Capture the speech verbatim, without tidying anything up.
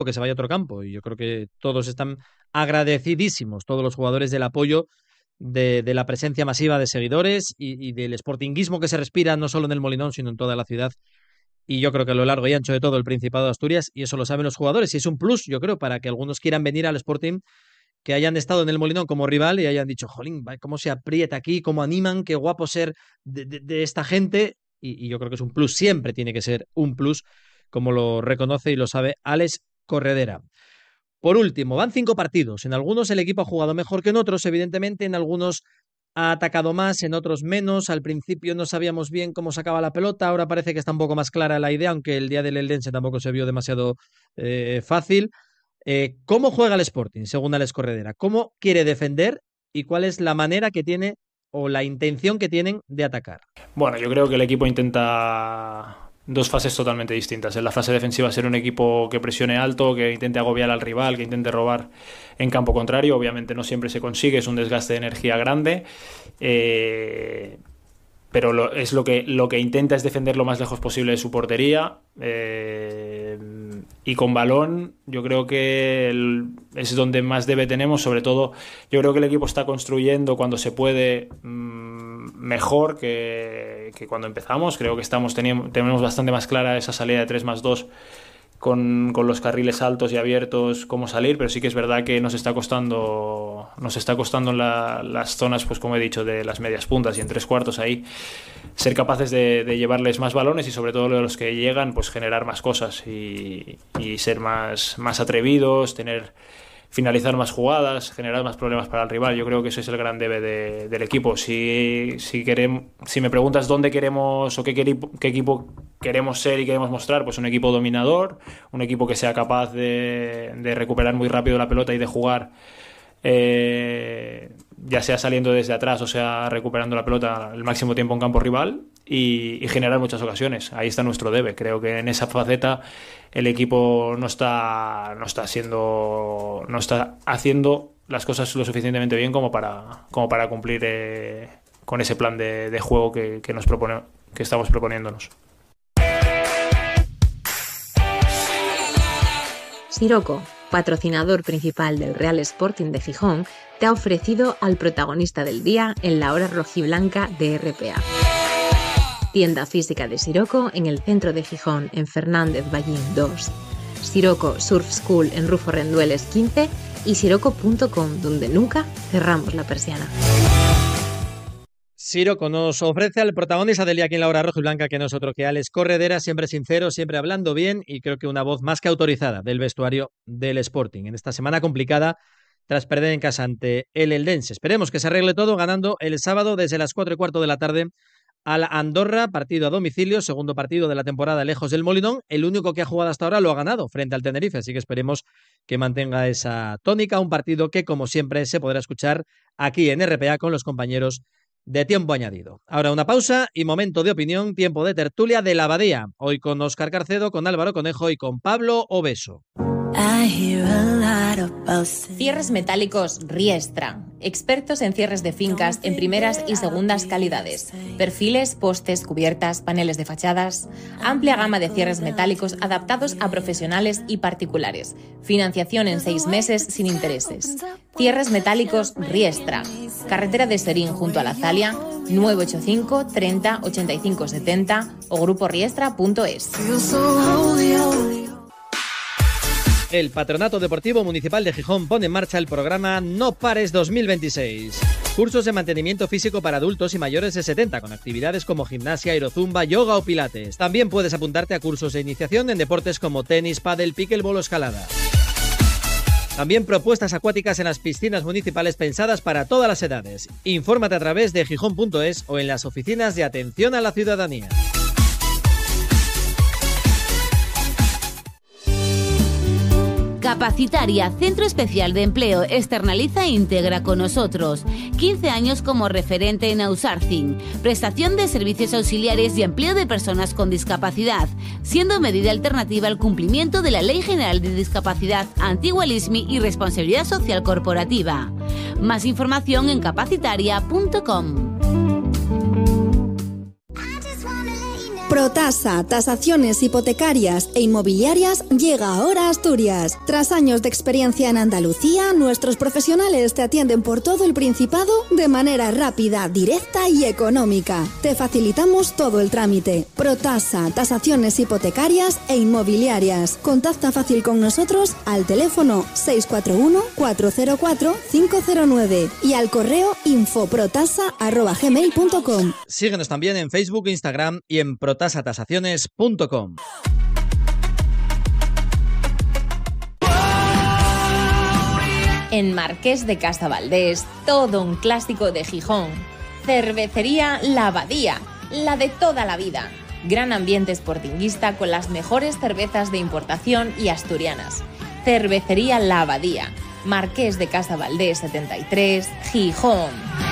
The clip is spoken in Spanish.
que se vaya a otro campo. Y yo creo que todos están agradecidísimos, todos los jugadores, del apoyo de, de la presencia masiva de seguidores y, y del sportinguismo que se respira no solo en el Molinón, sino en toda la ciudad. Y yo creo que a lo largo y ancho de todo el Principado de Asturias, y eso lo saben los jugadores, y es un plus, yo creo, para que algunos quieran venir al Sporting, que hayan estado en el Molinón como rival y hayan dicho, jolín, cómo se aprieta aquí, cómo animan, qué guapo ser de, de, de esta gente. Y, y yo creo que es un plus, siempre tiene que ser un plus, como lo reconoce y lo sabe Alex Corredera. Por último, van cinco partidos. En algunos el equipo ha jugado mejor que en otros, evidentemente, en algunos ha atacado más, en otros menos. Al principio no sabíamos bien cómo sacaba la pelota, ahora parece que está un poco más clara la idea, aunque el día del Eldense tampoco se vio demasiado eh, fácil. Eh, ¿Cómo juega el Sporting, según Alex Corredera? ¿Cómo quiere defender y cuál es la manera que tiene o la intención que tienen de atacar? Bueno, yo creo que el equipo intenta dos fases totalmente distintas. En la fase defensiva ser un equipo que presione alto, que intente agobiar al rival, que intente robar en campo contrario. Obviamente no siempre se consigue, es un desgaste de energía grande, eh, pero lo, es lo que, lo que intenta es defender lo más lejos posible de su portería, eh, y con balón yo creo que el, es donde más debe tenemos. Sobre todo yo creo que el equipo está construyendo cuando se puede mmm, mejor que, que cuando empezamos. Creo que estamos tenemos, tenemos bastante más clara esa salida de tres más dos con, con los carriles altos y abiertos, cómo salir, pero sí que es verdad que nos está costando nos está costando en la, las zonas, pues como he dicho, de las medias puntas y en tres cuartos ahí, ser capaces de, de llevarles más balones y sobre todo de los que llegan, pues generar más cosas y, y ser más, más atrevidos, tener finalizar más jugadas, generar más problemas para el rival. Yo creo que ese es el gran debe de, del equipo. Si, si, queremos, si me preguntas dónde queremos o qué, qué equipo queremos ser y queremos mostrar, pues un equipo dominador, un equipo que sea capaz de, de recuperar muy rápido la pelota y de jugar, eh, ya sea saliendo desde atrás o sea recuperando la pelota el máximo tiempo en campo rival y, y generar muchas ocasiones. Ahí está nuestro debe. Creo que en esa faceta el equipo no está no está haciendo no está haciendo las cosas lo suficientemente bien como para como para cumplir eh, con ese plan de, de juego que, que nos propone que estamos proponiéndonos. Siroco, patrocinador principal del Real Sporting de Gijón, te ha ofrecido al protagonista del día en la hora rojiblanca de R P A. Tienda física de Siroco en el centro de Gijón, en Fernández Ballín dos. Siroco Surf School en Rufo Rendueles quince y siroco punto com, donde nunca cerramos la persiana. Siroco nos ofrece al protagonista del día aquí en la hora roja y blanca, que no es otro que Alex Corredera, siempre sincero, siempre hablando bien y creo que una voz más que autorizada del vestuario del Sporting en esta semana complicada tras perder en casa ante el Eldense. Esperemos que se arregle todo ganando el sábado desde las cuatro y cuarto de la tarde al Andorra, partido a domicilio, segundo partido de la temporada lejos del Molinón. El único que ha jugado hasta ahora lo ha ganado frente al Tenerife, así que esperemos que mantenga esa tónica, un partido que como siempre se podrá escuchar aquí en R P A con los compañeros de Tiempo Añadido. Ahora una pausa y momento de opinión, tiempo de tertulia de la Abadía. Hoy con Óscar Carcedo, con Álvaro Conejo y con Pablo Obeso. Cierres metálicos Riestra. Expertos en cierres de fincas en primeras y segundas calidades. Perfiles, postes, cubiertas, paneles de fachadas. Amplia gama de cierres metálicos adaptados a profesionales y particulares. Financiación en seis meses sin intereses. Cierres metálicos Riestra. Carretera de Serín junto a la Zalia, nueve ocho cinco, treinta, ochenta y cinco setenta o grupo riestra punto es. El Patronato Deportivo Municipal de Gijón pone en marcha el programa No Pares dos mil veintiséis. Cursos de mantenimiento físico para adultos y mayores de setenta, con actividades como gimnasia, aerozumba, yoga o pilates. También puedes apuntarte a cursos de iniciación en deportes como tenis, pádel, pickleball o escalada. También propuestas acuáticas en las piscinas municipales pensadas para todas las edades. Infórmate a través de gijón punto es o en las oficinas de atención a la ciudadanía. Capacitaria, Centro Especial de Empleo, externaliza e integra con nosotros. quince años como referente en outsourcing, prestación de servicios auxiliares y empleo de personas con discapacidad, siendo medida alternativa al cumplimiento de la Ley General de Discapacidad, antigua L I S M I y Responsabilidad Social Corporativa. Más información en capacitaria punto com. Protasa, tasaciones hipotecarias e inmobiliarias, llega ahora a Asturias. Tras años de experiencia en Andalucía, nuestros profesionales te atienden por todo el Principado de manera rápida, directa y económica. Te facilitamos todo el trámite. Protasa, tasaciones hipotecarias e inmobiliarias. Contacta fácil con nosotros al teléfono seis cuatro uno, cuatro cero cuatro, cinco cero nueve y al correo infoprotasa arroba gmail punto com. Síguenos también en Facebook, Instagram y en protasa tasaciones punto com. En Marqués de Casavaldés, todo un clásico de Gijón. Cervecería La Abadía, la de toda la vida. Gran ambiente sportinguista con las mejores cervezas de importación y asturianas. Cervecería La Abadía, Marqués de Casavaldés setenta y tres, Gijón.